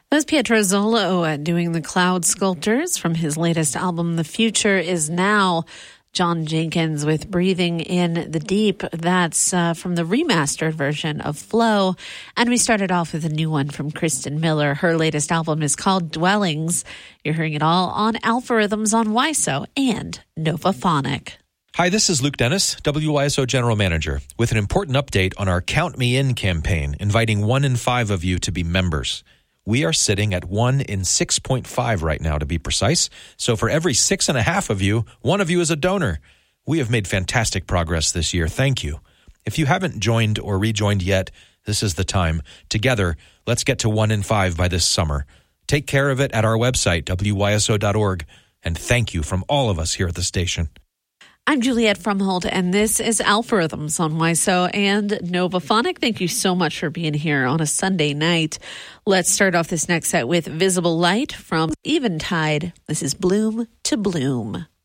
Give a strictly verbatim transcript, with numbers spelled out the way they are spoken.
That was Pietro Zolo doing the Cloud Sculptors from his latest album, The Future Is Now. John Jenkins with Breathing in the Deep. That's uh, from the remastered version of Flow. And we started off with a new one from Kristen Miller. Her latest album is called Dwellings. You're hearing it all on Alpha Rhythms on Y S O and Novaphonic. Hi, this is Luke Dennis, W Y S O General Manager, with an important update on our Count Me In campaign, inviting one in five of you to be members. We are sitting at one in six point five right now, to be precise. So for every six and a half of you, one of you is a donor. We have made fantastic progress this year. Thank you. If you haven't joined or rejoined yet, this is the time. Together, let's get to one in five by this summer. Take care of it at our website, W Y S O dot org. And thank you from all of us here at the station. I'm Juliette Frumhold, and this is Alpha Rhythms on Y S O and Novaphonic. Thank you so much for being here on a Sunday night. Let's start off this next set with Visible Light from Eventide. This is Bloom to Bloom.